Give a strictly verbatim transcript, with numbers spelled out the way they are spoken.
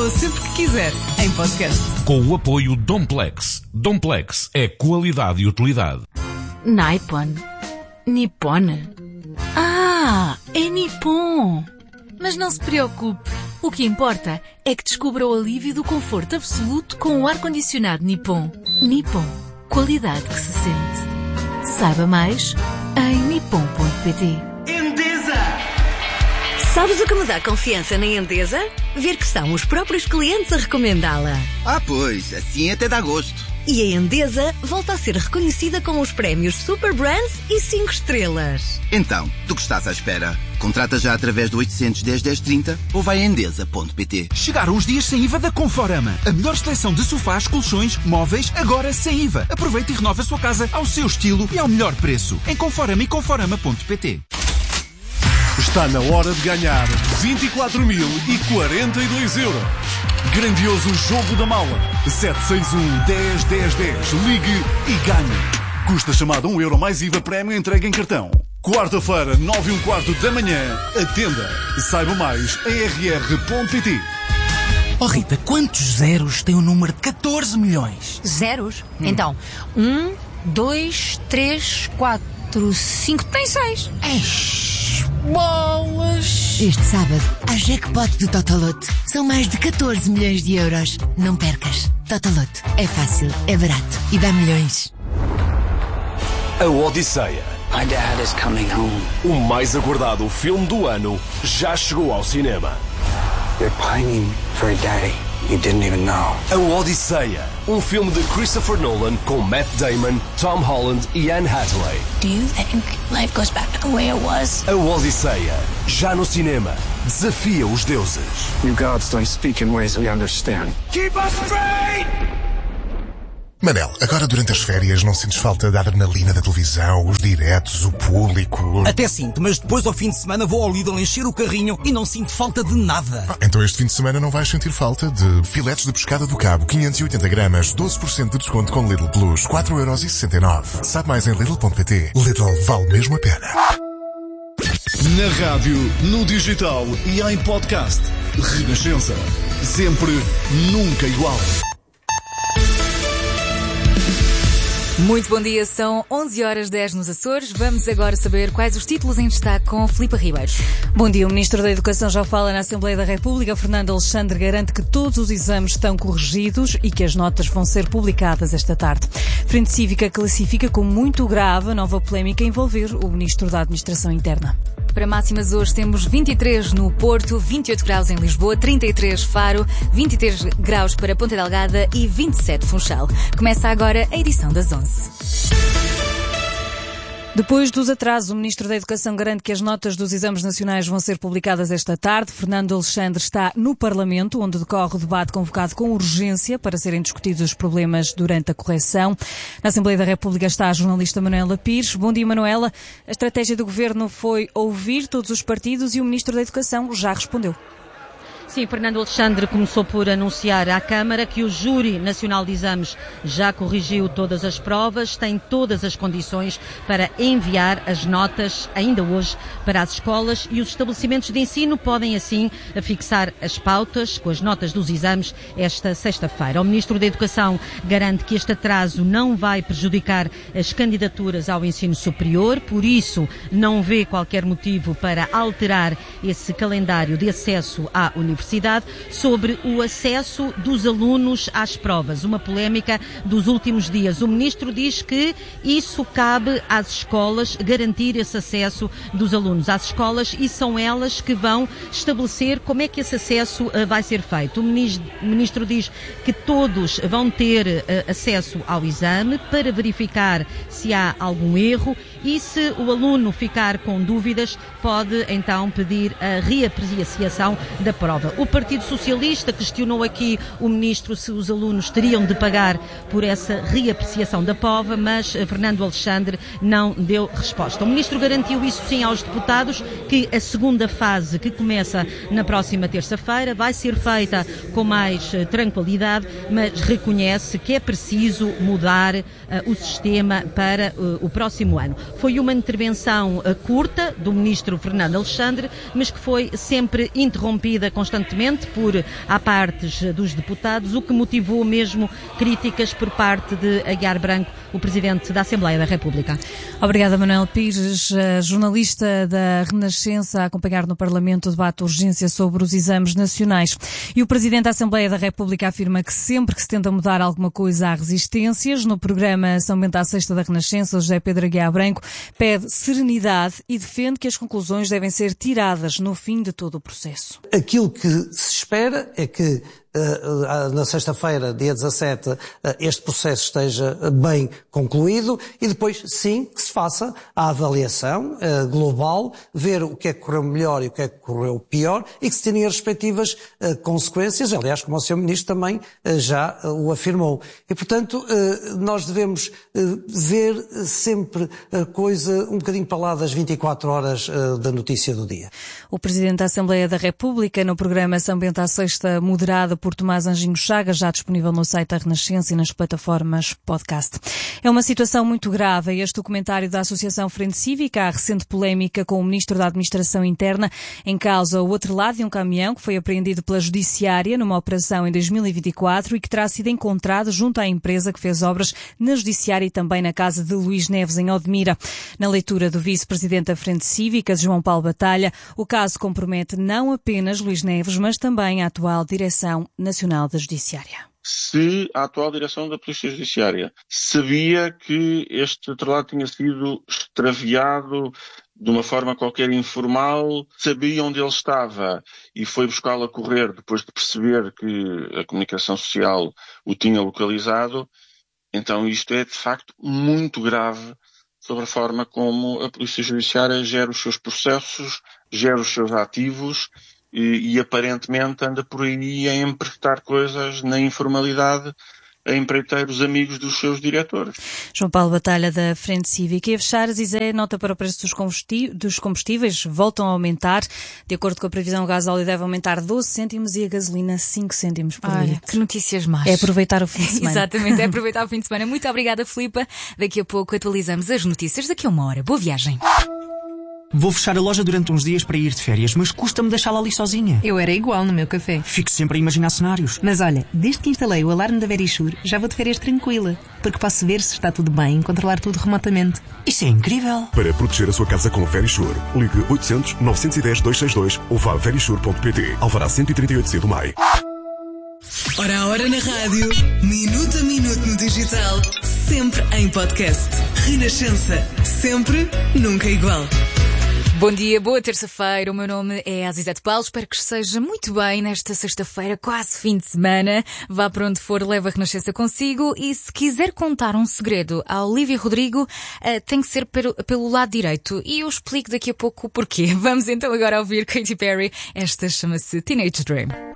Ouça-o sempre que quiser, em podcast. Com o apoio Domplex. Domplex é qualidade e utilidade. Nippon. Nippon. Ah, é Nippon. Mas não se preocupe. O que importa é que descubra o alívio do conforto absoluto com o ar-condicionado Nippon. Nippon. Qualidade que se sente. Saiba mais em nippon ponto pt. Endesa! Sabes o que me dá confiança na Endesa? Ver que são os próprios clientes a recomendá-la. Ah, pois, assim até dá gosto. E a Endesa volta a ser reconhecida com os prémios Super Brands e cinco estrelas. Então, do que estás à espera? Contrata já através do oitocentos, dez, dez, trinta ou vai a endesa ponto pt. Chegaram os dias sem I V A da Conforama. A melhor seleção de sofás, colchões, móveis, agora sem I V A. Aproveite e renove a sua casa ao seu estilo e ao melhor preço. Em Conforama e conforama ponto pt. Está na hora de ganhar vinte e quatro mil e quarenta e dois euros. Grandioso jogo da mala. sete seis um, dez, dez, dez. Ligue e ganhe. Custa chamada um euro mais I V A prémio entregue em cartão. Quarta-feira, nove e um quarto da manhã. Atenda. Saiba mais em r r ponto pt. Oh Rita, quantos zeros tem o número de catorze milhões? Zeros? Hum. Então, um, dois, três, quatro, cinco, tem seis. Eish, bolas! Este sábado, há jackpot do Totoloto. São mais de catorze milhões de euros. Não percas. Totoloto. É fácil, é barato e dá milhões. A Odisseia. My dad is coming home. O mais aguardado filme do ano já chegou ao cinema. You're pining for a daddy you didn't even know. A Odisseia. Um filme de Christopher Nolan com Matt Damon, Tom Holland e Anne Hathaway. Do you think life goes back to the way it was? A Odisseia. Já no cinema. Desafia os deuses. You gods don't speak in ways we understand. Keep us straight! Manel, agora durante as férias não sentes falta da adrenalina da televisão, os diretos, o público? Até sinto, mas depois ao fim de semana vou ao Lidl encher o carrinho e não sinto falta de nada. Ah, então este fim de semana não vais sentir falta de filetes de pescada do Cabo, quinhentos e oitenta gramas, doze por cento de desconto com Lidl Plus, quatro euros e sessenta e nove. Sabe mais em lidl ponto pt. Lidl vale mesmo a pena. Na rádio, no digital e em podcast. Renascença. Sempre, nunca igual. Muito bom dia, são onze horas dez nos Açores. Vamos agora saber quais os títulos em destaque com Filipe Ribeiro. Bom dia, o Ministro da Educação já fala na Assembleia da República. Fernando Alexandre garante que todos os exames estão corrigidos e que as notas vão ser publicadas esta tarde. Frente Cívica classifica como muito grave a nova polémica a envolver o Ministro da Administração Interna. Para máximas hoje temos vinte e três no Porto, vinte e oito graus em Lisboa, trinta e três Faro, vinte e três graus para Ponta Delgada e vinte e sete Funchal. Começa agora a edição das onze. Depois dos atrasos, o Ministro da Educação garante que as notas dos exames nacionais vão ser publicadas esta tarde. Fernando Alexandre está no Parlamento, onde decorre o debate convocado com urgência para serem discutidos os problemas durante a correção. Na Assembleia da República está a jornalista Manuela Pires. Bom dia, Manuela. A estratégia do Governo foi ouvir todos os partidos e o Ministro da Educação já respondeu. Sim, Fernando Alexandre começou por anunciar à Câmara que o Júri Nacional de Exames já corrigiu todas as provas, tem todas as condições para enviar as notas ainda hoje para as escolas e os estabelecimentos de ensino podem assim fixar as pautas com as notas dos exames esta sexta-feira. O Ministro da Educação garante que este atraso não vai prejudicar as candidaturas ao ensino superior, por isso não vê qualquer motivo para alterar esse calendário de acesso à universidade. Sobre o acesso dos alunos às provas, uma polémica dos últimos dias. O Ministro diz que isso cabe às escolas garantir esse acesso dos alunos às escolas e são elas que vão estabelecer como é que esse acesso uh, vai ser feito. O Ministro, o Ministro diz que todos vão ter uh, acesso ao exame para verificar se há algum erro e se o aluno ficar com dúvidas pode então pedir a reapreciação da prova. O Partido Socialista questionou aqui o Ministro se os alunos teriam de pagar por essa reapreciação da prova, mas Fernando Alexandre não deu resposta. O Ministro garantiu isso sim aos deputados que a segunda fase, que começa na próxima terça-feira, vai ser feita com mais tranquilidade, mas reconhece que é preciso mudar uh, o sistema para uh, o próximo ano. Foi uma intervenção uh, curta do Ministro Fernando Alexandre, mas que foi sempre interrompida constantemente constantemente por a partes dos deputados, o que motivou mesmo críticas por parte de Aguiar Branco, o Presidente da Assembleia da República. Obrigada, Manuel Pires, jornalista da Renascença, a acompanhar no Parlamento o debate de urgência sobre os exames nacionais. E o Presidente da Assembleia da República afirma que sempre que se tenta mudar alguma coisa há resistências. No programa São Bento à Sexta da Renascença, José Pedro Aguiar Branco pede serenidade e defende que as conclusões devem ser tiradas no fim de todo o processo. Aquilo que se espera é que na sexta-feira, dia dezassete, este processo esteja bem concluído e depois, sim, que se faça a avaliação global, ver o que é que correu melhor e o que é que correu pior e que se tenham as respectivas consequências, aliás, como o senhor Ministro também já o afirmou. E, portanto, nós devemos ver sempre a coisa um bocadinho para lá das vinte e quatro horas da notícia do dia. O Presidente da Assembleia da República, no programa São Bento à Sexta, moderado por Tomás Anjinho Chagas, já disponível no site da Renascença e nas plataformas podcast. É uma situação muito grave. Este documentário da Associação Frente Cívica, a recente polémica com o Ministro da Administração Interna, em causa o outro lado de um caminhão que foi apreendido pela Judiciária numa operação em dois mil e vinte e quatro e que terá sido encontrado junto à empresa que fez obras na Judiciária e também na casa de Luís Neves, em Odmira. Na leitura do Vice-Presidente da Frente Cívica, João Paulo Batalha, o caso compromete não apenas Luís Neves, mas também a atual Direção Nacional da Judiciária. Se a atual direção da Polícia Judiciária sabia que este trabalho tinha sido extraviado de uma forma qualquer informal, sabia onde ele estava e foi buscá-lo a correr depois de perceber que a comunicação social o tinha localizado, então isto é de facto muito grave sobre a forma como a Polícia Judiciária gera os seus processos, gera os seus ativos e, e aparentemente anda por aí a emprestar coisas na informalidade a empreiteiros amigos dos seus diretores. João Paulo Batalha, da Frente Cívica. E a fechar, Zizé, nota para o preço dos combustíveis, dos combustíveis voltam a aumentar. De acordo com a previsão, o gasóleo deve aumentar doze cêntimos e a gasolina cinco cêntimos por Olha, litro. que notícias más. É aproveitar o fim de semana. Exatamente, é aproveitar o fim de semana. Muito obrigada, Filipa. Daqui a pouco atualizamos as notícias. Daqui a uma hora. Boa viagem. Vou fechar a loja durante uns dias para ir de férias, mas custa-me deixá-la ali sozinha. Eu era igual no meu café. Fico sempre a imaginar cenários. Mas olha, desde que instalei o alarme da Verisure, já vou de férias tranquila, porque posso ver se está tudo bem e controlar tudo remotamente. Isso é incrível! Para proteger a sua casa com Verisure, ligue oitocentos, novecentos e dez, duzentos e sessenta e dois ou vá a verisure ponto pt. Alvará cento e trinta e oito C do M A I. Hora a hora na rádio, minuto a minuto no digital, sempre em podcast. Renascença, sempre, nunca igual. Bom dia, boa terça-feira. O meu nome é Azizete Paulo. Espero que esteja muito bem nesta sexta-feira, quase fim de semana. Vá para onde for, leva a Renascença consigo. E se quiser contar um segredo à Olivia Rodrigo, uh, tem que ser pelo, pelo lado direito. E eu explico daqui a pouco o porquê. Vamos então agora ouvir Katy Perry. Esta chama-se Teenage Dream.